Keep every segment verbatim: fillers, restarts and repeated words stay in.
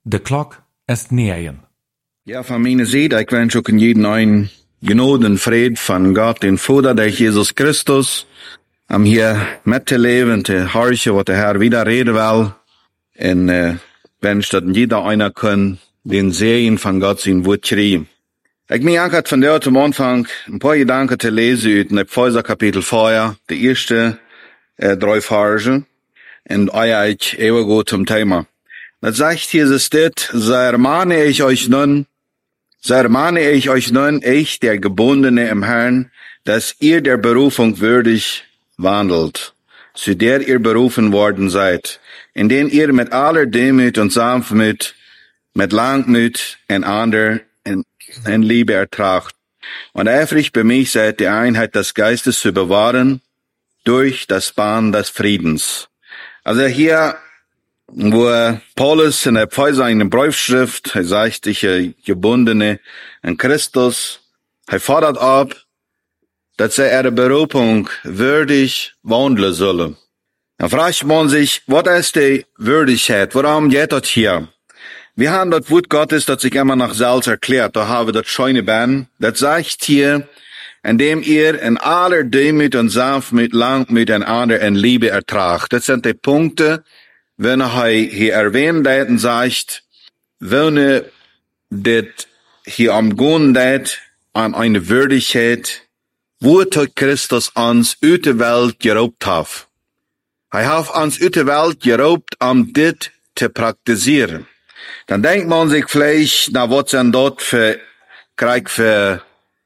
De klok is negen. Ja, van mijn zijde, ik wens ook in jeden een genade en vrede van God, den Vader, der Jesus Christus, om hier met te leven, te horchen wat de Herr wieder reden wil. En uh, wens dat jeder einer kan den Segen van God zijn woord schrijven. Ik meen ook van der am Anfang een paar gedanken te lezen uit het Epheser kapitel vier, de eerste uh, drei Verse, en eigenlijk even goed zum Thema. Das sagt hier, es steht, so ermahne ich euch nun, so ermahne ich euch nun, ich, der Gebundene im Herrn, dass ihr der Berufung würdig wandelt, zu der ihr berufen worden seid, indem ihr mit aller Demut und Sanftmut, mit Langmut und ander in, in Liebe ertragt und eifrig bemüht seid, die Einheit des Geistes zu bewahren, durch das Band des Friedens. Also hier, wo Paulus in der Epheser in der Briefschrift, er sagt, ich Gebundene in Christus, er fordert ab, dass er ihre Berufung würdig wandeln solle. Dann fragt man sich, was ist die Würdigkeit? Warum geht das hier? Wir haben das Wort Gottes, das sich immer nach selbst erklärt, da haben wir das schöne Band, das sagt hier, indem ihr in aller Demut und Sanftmut, Langmut und ander in Liebe ertragt. Das sind die Punkte, wenn er hier erwähnt hat und sagt, wenn er das hier am Gehen hat, an eine Würdigkeit, wo hat Christus uns uit der Welt geraubt hat. Er hat uns uit der Welt geraubt, um das zu praktizieren. Dann denkt man sich vielleicht, na, was sind dort für, Krieg für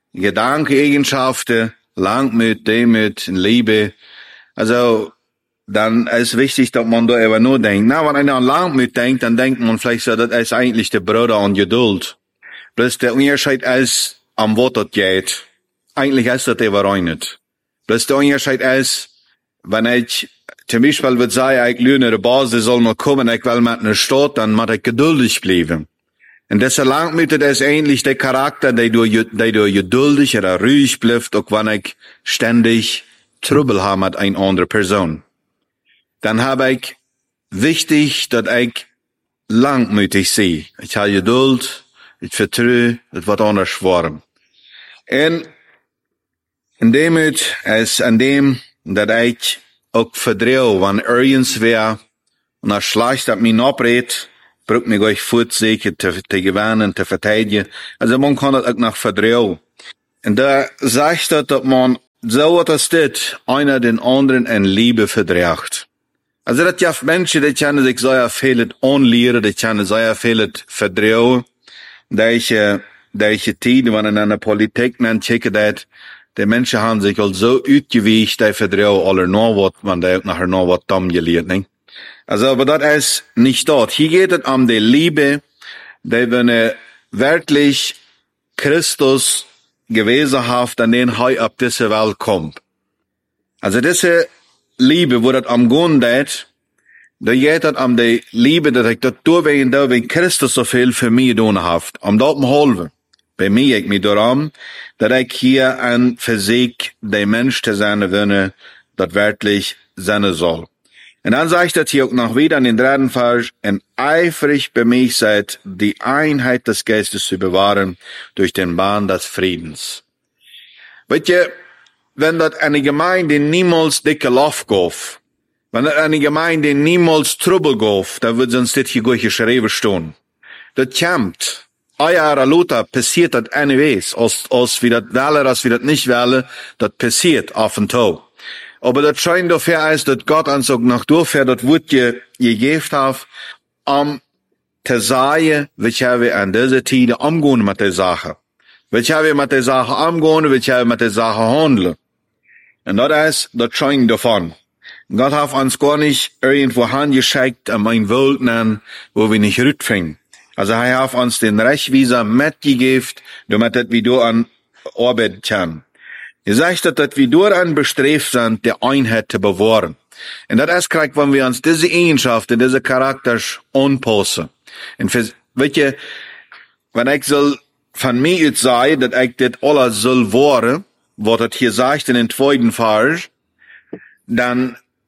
Gedankeneigenschaften, Langmut, Demut, Liebe. Also, dann ist wichtig, dass man da eben nur denkt. Na, wenn einer an Langmut denkt, dann denkt man vielleicht so, das ist eigentlich der Bruder an Geduld. Bloß der Unterschied ist, am was das geht. Eigentlich ist das eben nicht. Bloß der Unterschied ist, wenn ich zum Beispiel würde sagen, ich lerne der Basis soll mal kommen, ich will mit einer Stadt, dann muss ich geduldig bleiben. Und deshalb Langmut, das ist eigentlich der Charakter, der du, der du geduldig oder ruhig bleibt, auch wenn ich ständig Trouble habe mit einer anderen Person. Dann habe ich wichtig, dass ich langmütig sehe. Ich habe Geduld, ich vertraue, es wird anders worden. Und in Demut ist an dem, dass ich auch vertraue, wenn irgendwas wäre, und er schleicht, dass mich abrät, braucht mich euch fortsicher zu, zu gewinnen, zu verteidigen. Also man kann das auch nach vertrauen. Und da sagt das, dass man, so was das steht, einer den anderen in Liebe verträgt. Also dat ja Menschen, die kennen sich sehr viel anleeren, die kennen sehr viel vertrauen. Deze, deze tijden, wanneer in de politiek men checken dat, die Menschen haben sich al so uitgewicht, die vertrauen alle noch wat, man die ook nachher noch wat dam geleerd, ne? Also, aber das ist nicht dort. Hier geht es um die Liebe, die wenn wirklich Christus gewesen hat, an den er auf diese Welt kommt. Also diese Liebe, wo das am Gehen geht, da geht es um die Liebe, dass ich das durchwegen, da wenn Christus so viel für mich tun hat, um dort zu helfen. Bei mir ich mich darum, dass ich hier ein Physik, der Mensch zu sein, wenn das wirklich sein soll. Und dann sagt das hier auch noch wieder in den dritten Vers, und eifrig bemüht seid, die Einheit des Geistes zu bewahren durch den Band des Friedens. Weißt ihr, wenn das eine Gemeinde niemals dicke Lauf gauf, wenn das eine Gemeinde niemals Trouble gauf, dann wird sonst das hier gut geschrieben stehen. Das kommt. Ein Jahr Luther passiert das anyways, als, als wir das wählen, als wir das nicht wählen, das passiert auf und zu. Aber das scheint dafür ist, dass Gott uns auch noch dafür das Wort gegeben hat, um zu sagen, wie wir an dieser Zeit umgehen mit der Sache. Wie wir mit der Sache umgehen, wie wir mit der Sache handeln. Und das ist, das scheint davon. Gott hat uns gar nicht irgendwo handgeschickt, um ein Welt nennen, wo wir nicht rütteln. Also er hat uns den Rechtwieser mitgegeben, damit wir da an arbeiten können. Er sagt, dass wir daran bestrebt sind, die Einheit zu bewahren. Und das ist gleich, wenn wir uns diese Eigenschaften, diese Charakter anpassen. Und für, weißt du, wenn ich soll von mir jetzt sagen, dass ich das alles soll wahren, was das hier sagt in den zweiten Vers, dann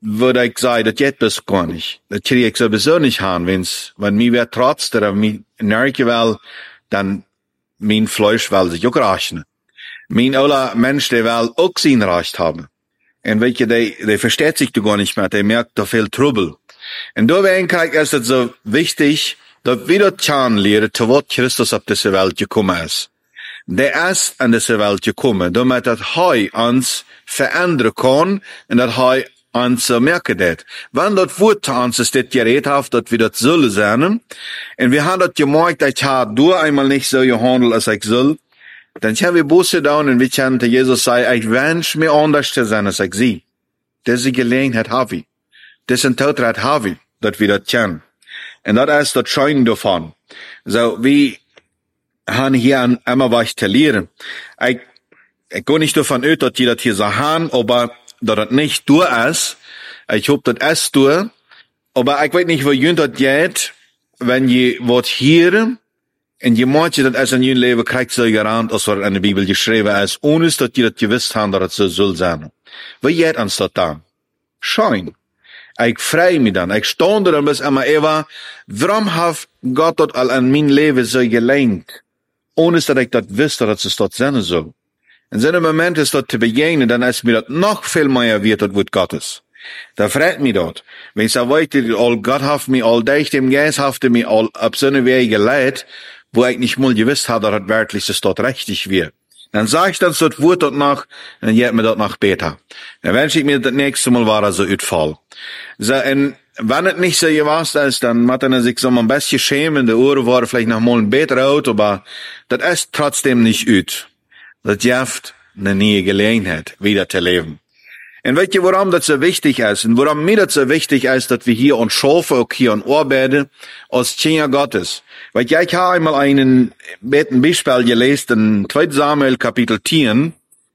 würde ich sagen, das geht das gar nicht. Das kriege ich sowieso nicht an, wenn's, wenn mir wer trotzt, oder mir nerke will, dann mein Fleisch will sich auch rechnen. Mein aller Mensch, der will auch sein Recht haben. Und welche, der, der versteht sich da gar nicht mehr, der merkt da viel Trubel. Und da ist es so wichtig, dass wir das kennenlernen, zu was Christus auf diese Welt gekommen ist. Der ist an diese Welt gekommen, damit er uns verändern kann und dass er uns merken wird. Wenn das Wort uns ist, das gerät hat, dass wir das sollen sein, und wir haben das gemerkt, dass ich du einmal nicht so gehandelt, als ich soll, dann können wir Buße tun und wir können zu Jesus sagen, ich wünsche mir anders zu sein, als ich sie. Diese Gelegenheit habe ich. Diesen Todrat habe ich, dass wir das kennen. Und das ist das Schein davon. So, wir haben hier immer was zu lernen. Ich, ich gehe nicht davon aus, dass die das hier so haben, aber dass das nicht durch ist. Ich hoffe, das ist durch. Aber ich weiß nicht, wo jünd das geht, wenn ihr was hier und je meint, dass es in ihrem Leben kriegt so gerannt, als was in der Bibel geschrieben ist, ohne dass die das gewusst haben, dass es so soll sein. Wie geht uns das dann? Schein. Ich freue mich dann. Ich stand dann bis immer, Eva, warum hat Gott das all an mein Leben so gelenkt? Ohne dass ich das wüsste, dass es dort sein soll. In so einem Moment ist das zu begegnen, dann ist mir das noch viel mehr wird, das Wort Gottes. Da freut mich das. Wenn ich so weiter, all Gott hat mich all dicht im Geist, hat mich all auf so eine Wege geleitet, wo ich nicht mal gewusst habe, dass das wirklich das dort richtig wird. Dann sage ich dann so das Wort dort noch, und dann geht mir das noch besser. Dann wünsche ich mir das nächste Mal war so Utfall. So, und wenn es nicht so gewesen ist, dann muss er sich so ein bisschen schämen, die Ohren waren vielleicht noch mal ein bisschen rot, aber das ist trotzdem nicht ut. Das gibt eine neue Gelegenheit, wieder zu leben. Und weißt ihr, warum das so wichtig ist? Und warum mir das so wichtig ist, dass wir hier uns schaffen, auch hier und arbeiten, als Kinder Gottes. Weil ich habe einmal einen, ein Beispiel gelesen, in zweiter Samuel Kapitel zehn,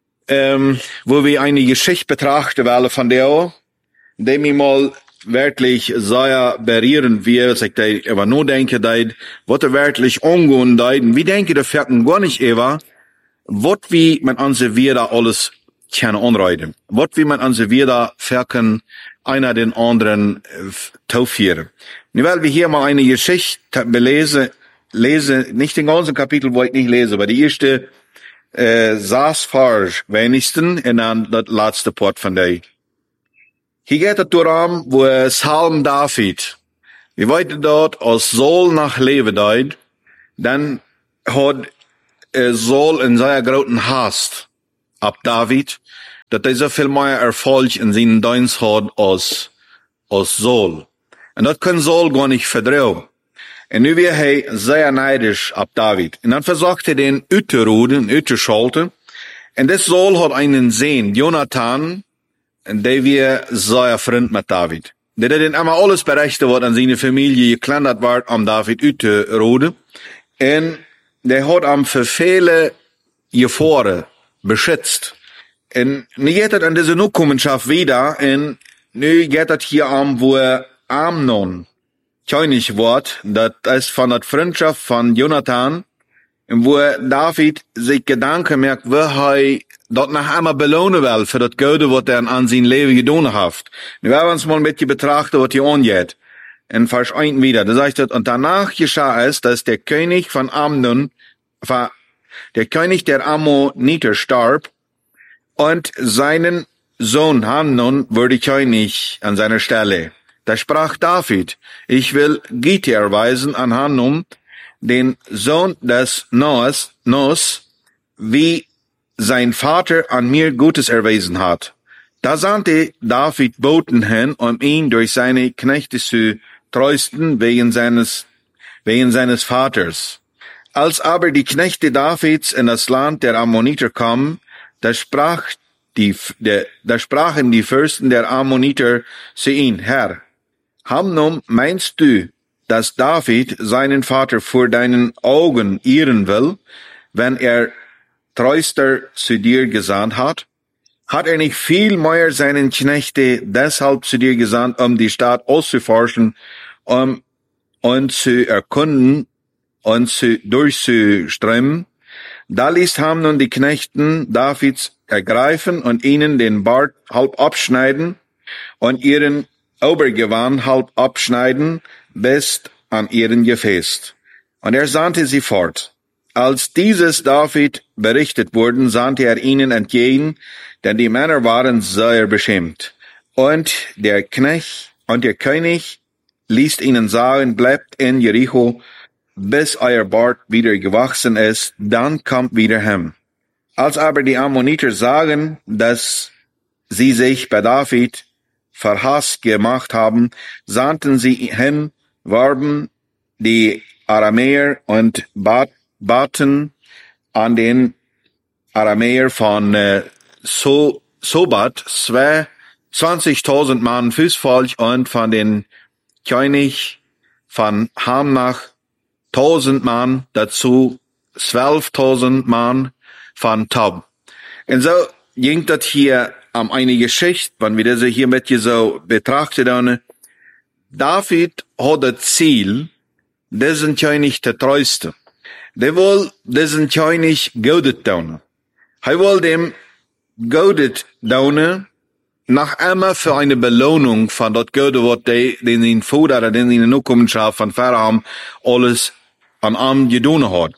ähm, wo wir eine Geschichte betrachten wollen von der, die mir mal wirklich sehr berühren wird, als ich da über nur denke, was er wirklich umgehen, wie denke ich, da gar nicht über, was wie man anse wieder alles kann anreiten. Was wie man anse wieder verken einer den anderen taufieren. Nun, weil wir hier mal eine Geschichte belesen, lese, nicht den ganzen Kapitel, wo ich nicht lese, aber die erste, äh, saß falsch, wenigstens, und dann das letzte Part von der. Hier geht es darum, wo Psalm David, wie weit dort als Saul nach Leben deut, dann hat äh, Saul in seiner großen Hast ab David, dass er so viel mehr Erfolg in seinen Dienst hat als, als Saul. Und das kann Saul gar nicht vertrauen. Und nu wird er sehr neidisch ab David. Und dann versucht er den Uterruden, Uterschalten. Und das Saul hat einen Sohn, Jonathan, und der wird sehr Freund mit David. Der hat den immer alles berichtet, was an seine Familie geklandert wird, am David Uterruden. Und der hat am für viele Gefahren beschützt. Und nu geht das an diese Nachkommenschaft wieder, und nu geht das hier am, wo Amnon König wird, das ist von der Freundschaft von Jonathan, wo David sich Gedanken merkt, wo er dort nach einmal belohnen will für das Gute, was er an sein Leben getan hat. Wir werden uns mal ein bisschen betrachten, was hier angeht. In Vers eins wieder, da sagt er, und danach geschah es, dass der König von Amnon, der König der Ammoniter starb, und seinen Sohn Hanun wurde König an seiner Stelle. Da sprach David, ich will Güte erweisen an Hanun, den Sohn des Nos, Nos, wie sein Vater an mir Gutes erwiesen hat. Da sandte David Boten hin, um ihn durch seine Knechte zu trösten wegen seines, wegen seines Vaters. Als aber die Knechte Davids in das Land der Ammoniter kamen, da sprach die, der, da sprachen die Fürsten der Ammoniter zu ihm, Herr, Hamnon, meinst du, dass David seinen Vater vor deinen Augen ehren will, wenn er treuster zu dir gesandt hat? Hat er nicht viel mehr seinen Knechte deshalb zu dir gesandt, um die Stadt auszuforschen, um und zu erkunden und zu durchzuströmen? Da ließ Hamnon die Knechten Davids ergreifen und ihnen den Bart halb abschneiden und ihren Obergewand halb abschneiden bis an ihren Gefäß. Und er sandte sie fort. Als dieses David berichtet wurden, sandte er ihnen entgegen, denn die Männer waren sehr beschämt. Und der Knecht und der König ließ ihnen sagen, bleibt in Jericho, bis euer Bart wieder gewachsen ist, dann kommt wieder heim. Als aber die Ammoniter sagen, dass sie sich bei David verhasst gemacht haben, sandten sie hin, warben die Aramäer und bat, baten an den Aramäer von äh, so, Sobat zwanzigtausend Mann Fußvolk und von den König von Hamnach tausend Mann, dazu zwölftausend Mann von Tob. Und so ging das hier um eine Geschichte, wenn wir das hier mit so betrachten, David hat das Ziel, diesen König zu trösten. Der will diesen König Gaudet tun. Er will dem Gaudet tun, nach immer für eine Belohnung von dort Gaudet, was die, den ihn Vater oder den in der Nachkommenschaft von Pharao alles an ihm getan hat.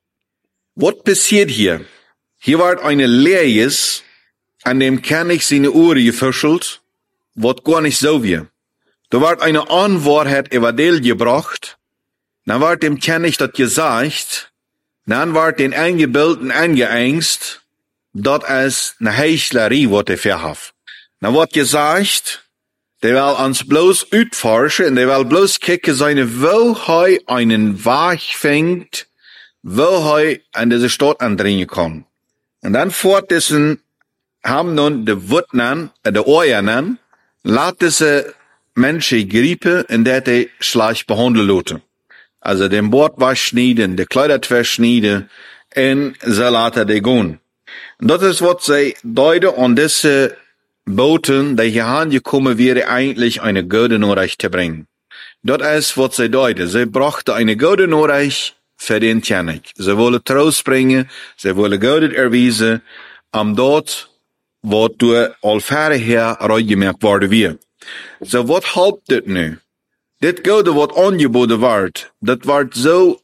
Was passiert hier? Hier war eine Lees, an dem König seine Uhr gefischelt, was gar nicht so wie. Da war eine Unwahrheit evangelische gebracht, dann war dem König das gesagt, dann war den Eingebildeten eingeängst, dat es eine Heuchlerie, was er verhaft. Dann wird gesagt, der will uns bloß utforschen, und der will bloß kicken, seine, wo er einen Weg fängt, wo er an diese Stadt andringen kann. Und dann fort diesen, haben nun die Wutnen, äh, die Euernen, lat diese Menschen gripen, in der die schlecht behandeln lassen. Also den Bord was schneiden, die Kleider verschneiden, und so lassen die gehen. Und das ist, was sie deuten an diese Boten, die hier angekommen wäre, eigentlich eine gute Nachricht zu bringen. Das ist, was sie deuten. Sie brachte eine gute Nachricht für den König. Sie wollen Trost bringen, sie wollen Gott erweisen, am dort, wo du allfähre her reingemerkt worden wir. So, was halbt das nu? Das Gute, was angeboten wird, das wird so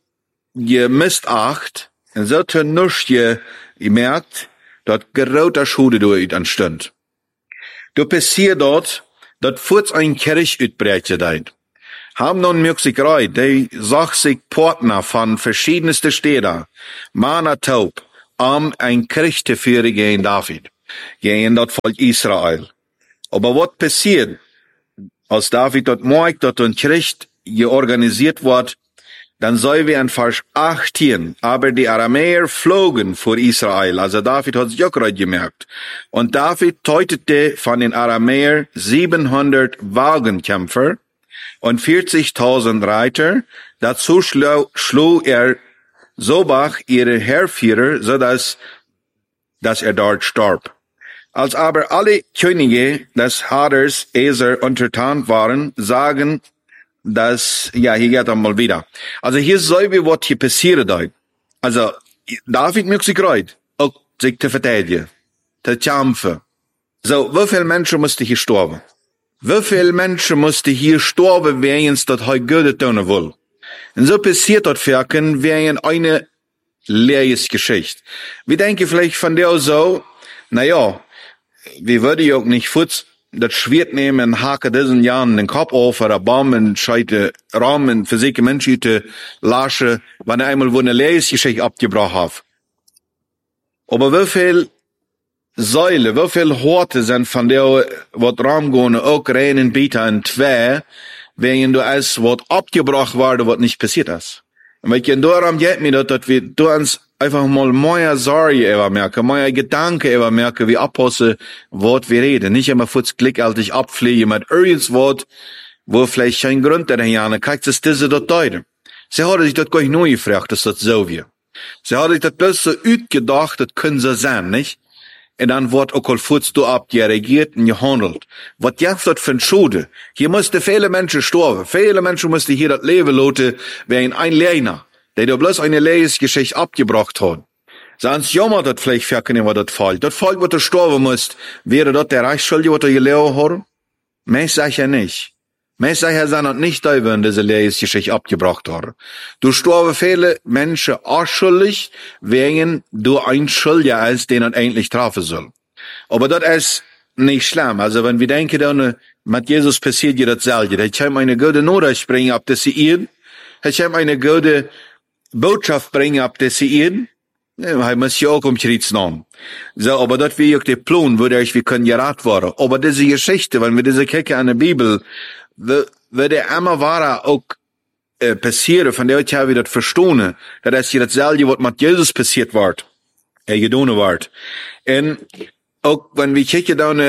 gemissacht, und so tönnisch gemerkt, dass große Schuld durch entstand. Du passiert dort, dass furz ein Kirch utbrechen deit. Haben nun Möglichkeit, die sagt sich Partner von verschiedensten Städten, Mana taub, um ein Krieg zu führen gegen David, gegen das Volk Israel. Aber was passiert, als David dort merkt, dass ein Krieg georganisiert wird, dann soll wir in Vers achtzehn, aber die Aramäer flogen vor Israel, also David hat sich auch gerade gemerkt. Und David tötete von den Aramäern siebenhundert Wagenkämpfer und vierzigtausend Reiter. Dazu schlug, schlug er Sobach, ihre Heerführer, so dass, dass er dort starb. Als aber alle Könige des Haders Eser untertan waren, sagen, dass, ja, hier geht er mal wieder. Also hier soll wie was hier passieren da. Also, David möchte sich gerade, auch sich zu verteidigen, zu kämpfen. So, wie viele Menschen mussten hier sterben? Wie viele Menschen mussten hier sterben, wegen das er Gott tun will? Und so passiert das Werken wegen eine Lebensgeschichte. Wir denken vielleicht von der so, na ja, wir würden ja auch nicht futz das Schwert nehmen, hake diesen Jahren den Kopf auf, oder Baum, scheite Raum, für sich Menschen zu laschen, wenn er einmal wo eine Lebensgeschichte abgebracht hat. Aber wie viel Säule, wie viel Horte sind von der, was Raum gehen, auch reinen Bieter in zwei, wegen du es, was abgebracht wurde, was nicht passiert ist. Und wenn ich daran geht mir, dass wir, du uns einfach mal mehr Sorge über merken, mehr Gedanken über merken, wie Apostel, was wir reden. Nicht immer kurz glickaltig abfliegen mit irgendwas Wort, wo vielleicht kein Grund dahin haben. Kann das diese dort deuten? Sie haben sich das gar nicht neu gefragt, dass das so wird. Sie haben sich das bloß so utgedacht, das können sie sein, nicht? Und dann wird auch all kurz du abgeregiert und gehandelt. Was jetzt das für ein Schade? Hier mussten viele Menschen sterben. Viele Menschen mussten hier das Leben lassen, wegen ein Lehner, der da bloß eine Lebensgeschichte abgebracht hat. Sonst jammert das vielleicht für keinen, was das Volk. Das Volk, was da sterben muss, wäre das der Reichsschuldige, was er gelehrt hat? Mehr sag ja nicht. Mehr sag ja sind nicht da, wenn diese Lebensgeschichte abgebracht worden. Du sterben viele Menschen unschuldig, wegen du ein Schuldiger als den eigentlich treffen soll. Aber das ist nicht schlimm. Also wenn wir denken, dann mit Jesus passiert ja dasselbe. Er kann eine gute Nachricht bringen, ab das sie ihn. Er kann eine gute Botschaft bringen, ab das sie ihn. Ja, er muss ja auch umschrieben haben. So, aber das wäre ja der Plan, wo ich wir können gerat worden. Aber diese Geschichte, wenn wir diese Kecke an der Bibel, wird er immer wahrer auch äh, passieren, von der ich ja wieder verstehen, dass es ja dasselbe, was mit Jesus passiert wird, er getan wird. Und auch wenn wir kicken dann,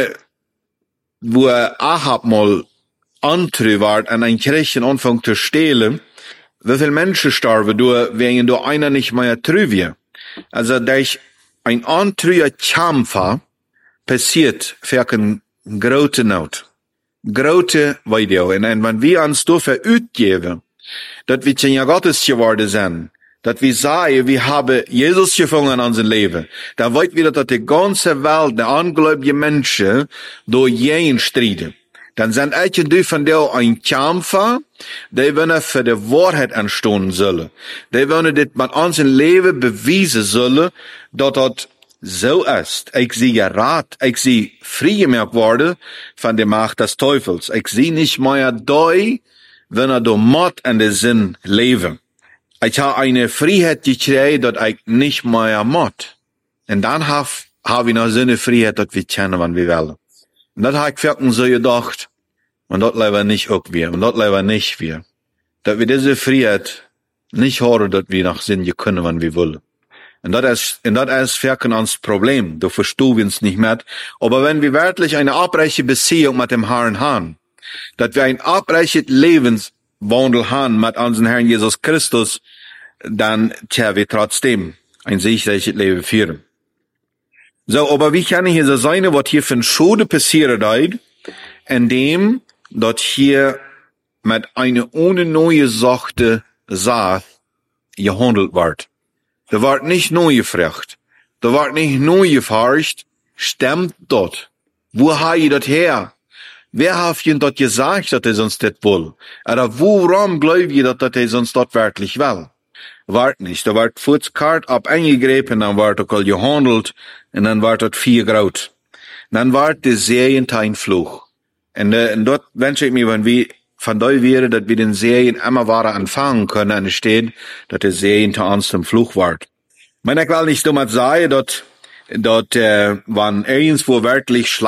wo Ahab mal antrü war, an ein Kirchen anfangen zu stehlen, wie viele Menschen starben, du, wegen du einer nicht mehr trü wir. Also, durch ein antrüer Kämpfer passiert für eine große Not. Große Video. Und wenn wir uns dafür utgeben, dass wir Kinder Gottes geworden sind, dass wir sagen, wir haben Jesus gefunden in unserem Leben, dann wollen wir, dass die ganze Welt, die ungläubige Menschen, durch jeden streiten. Dann sind ich und du von der ein Kämpfer, die wollen für die Wahrheit anstehen sollen. Die wollen das mit unserem Leben beweisen sollen, dass das so ist. Ich sehe gerat, ich sehe freigemacht worden von der Macht des Teufels. Ich sehe nicht mehr da, wenn er durch Mord an den Sinn leben. Ich habe eine Freiheit gekriegt, dass ich nicht mehr Mord. Und dann habe hab ich noch so eine Freiheit, dass wir kennen, wann wir wollen. Und das habe ich wirklich so gedacht. Und das leider nicht auch wir. Und das leider nicht wir. Dass wir diese Freiheit nicht hören, dass wir nach Sinn können, wann wir wollen. Und das ist, und das ist wirklich uns Problem. Du verstehst uns nicht mehr. Aber wenn wir wirklich eine abreiche Beziehung mit dem Herrn haben, dass wir ein abreiches Lebenswandel haben mit unserem Herrn Jesus Christus, dann tja, wir trotzdem ein sicheres Leben führen. So, aber wie kann ich hier so sein, was hier für ein Schode passiert ist, indem dort hier mit einer ohne neue Sache Saat gehandelt wird. Da wird nicht neu gefragt. Da wird nicht neu geforscht. Stimmt dort? Wo habe ich das her? Wer hat Ihnen dort gesagt, dass er sonst das will? Oder woran glaubt ihr, dass er sonst dort wirklich will? Wart nicht. Da wird Fußkart ab eingegriffen, dann wird auch gehandelt, und dann wird dort vier graut. Dann wird die Serien ein Fluch. Und, äh, und dort wünsche ich mir, wenn wir von da wäre, dass wir den Serien immer weiter anfangen können, und es steht, dass die Serien zu uns zum Fluch wird. Ich will nicht damit sagen, dass, dass, äh, wenn irgendwo wirklich